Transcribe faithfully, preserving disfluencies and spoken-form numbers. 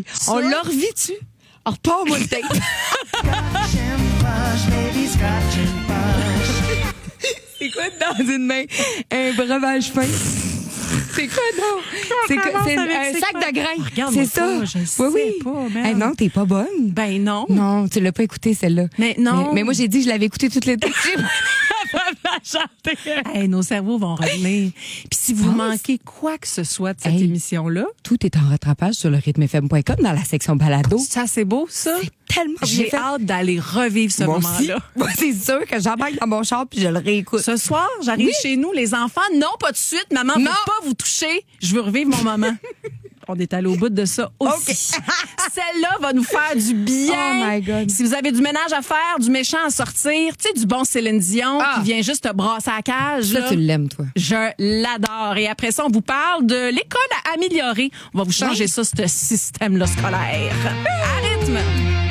Ça? On l'a revu-tu? Alors, repars-moi le tape. C'est quoi dans une main? Un breuvage fin. C'est quoi, non? C'est, quoi? C'est un sac quoi? De grains. Regarde-moi c'est ça. Pas, je oui, sais oui. pas, hey, non, t'es pas bonne. Ben non. Non, tu l'as pas écouté, celle-là. Mais non. Mais, mais moi, j'ai dit que je l'avais écoutée toute l'été. Hey, nos cerveaux vont revenir. Puis si vous manquez quoi que ce soit de cette hey, émission-là, tout est en rattrapage sur le rythme f m point com dans la section balado. Ça, c'est beau, ça. C'est tellement J'ai fait. hâte d'aller revivre ce moi moment-là. Aussi. Moi, c'est sûr que j'embarque dans mon char puis je le réécoute. Ce soir, j'arrive oui. chez nous, les enfants, non, pas de suite, maman, ne pas vous toucher. Je veux revivre mon moment. On est allé au bout de ça aussi. Okay. Celle-là va nous faire du bien. Oh my God. Si vous avez du ménage à faire, du méchant à sortir, tu sais, du bon Céline Dion ah. qui vient juste te brasser à la cage. Ça, là, tu l'aimes, toi. Je l'adore. Et après ça, on vous parle de l'école à améliorer. On va vous changer oui. ça, ce système-là scolaire. À rythme.